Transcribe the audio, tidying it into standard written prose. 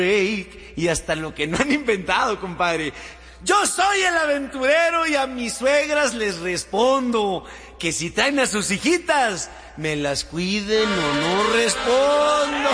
y hasta lo que no han inventado, compadre. Yo soy el aventurero y a mis suegras les respondo que si traen a sus hijitas, me las cuiden o no respondo.